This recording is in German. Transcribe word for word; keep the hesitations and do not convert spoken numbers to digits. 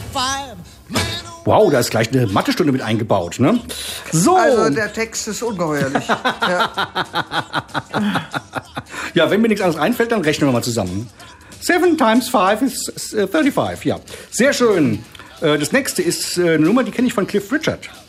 Wow, da ist gleich eine Mathestunde mit eingebaut, ne? So. Also der Text ist ungeheuerlich. Ja. Ja, wenn mir nichts anderes einfällt, dann rechnen wir mal zusammen. Seven times five is thirty-five, ja. Sehr schön. Das nächste ist eine Nummer, die kenne ich von Cliff Richard.